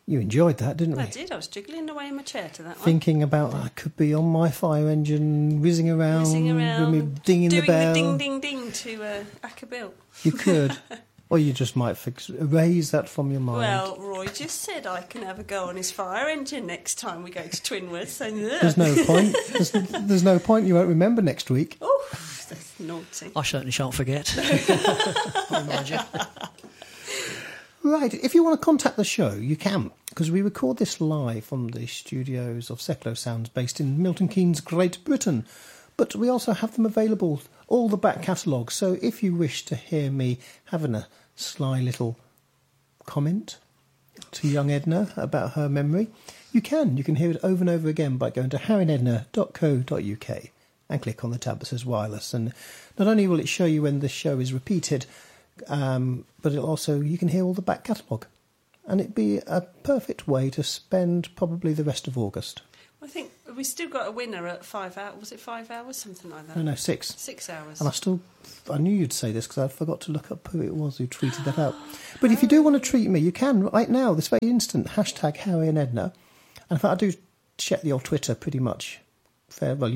You enjoyed that, didn't we? I did. I was jiggling away in my chair to that one. Thinking about I could be on my fire engine, whizzing around, with me dinging the bell. Doing the ding, ding, ding to Ackerbill. You could. Or you just might erase that from your mind. Well, Roy just said I can have a go on his fire engine next time we go to Twinworth. So there's no point. There's no point. You won't remember next week. Oh, that's naughty. I certainly shan't forget. Right, if you want to contact the show, you can, because we record this live from the studios of Secular Sounds based in Milton Keynes, Great Britain. But we also have them available, all the back catalogue. So if you wish to hear me having a sly little comment to young Edna about her memory, you can. You can hear it over and over again by going to harryandedna.co.uk and click on the tab that says wireless. And not only will it show you when the show is repeated, but it'll also, you can hear all the back catalogue. And it'd be a perfect way to spend probably the rest of August. I think we still got a winner at 5 hours. Was it 5 hours? Something like that. No, 6. 6 hours. And I knew you'd say this because I forgot to look up who it was who tweeted that out. But if you do want to treat me, you can right now, this very instant, #Harry and Edna. And in fact, I do check the old Twitter pretty much. Well,